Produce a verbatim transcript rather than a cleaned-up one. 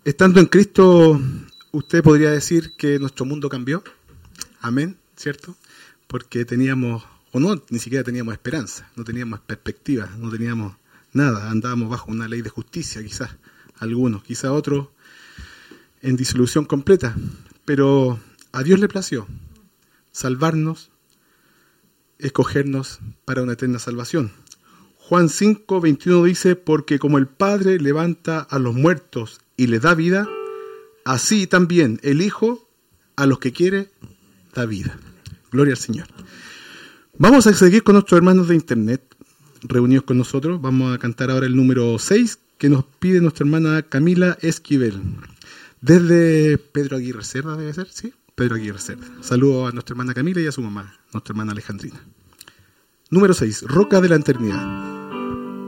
Estando en Cristo, usted podría decir que nuestro mundo cambió. Amén, ¿cierto? Porque teníamos, o no, ni siquiera teníamos esperanza, no teníamos perspectiva, no teníamos nada. Andábamos bajo una ley de justicia, quizás algunos, quizás otros en disolución completa. Pero a Dios le plació salvarnos, escogernos para una eterna salvación. Juan cinco, veintiuno dice, porque como el Padre levanta a los muertos y les da vida, así también el Hijo a los que quiere da vida. Gloria al Señor. Vamos a seguir con nuestros hermanos de internet reunidos con nosotros. Vamos a cantar ahora el número seis que nos pide nuestra hermana Camila Esquivel. Desde Pedro Aguirre Cerda, debe ser, ¿sí? Pedro Aguirre Cerda. Saludo a nuestra hermana Camila y a su mamá, nuestra hermana Alejandrina. Número seis, Roca de la Eternidad.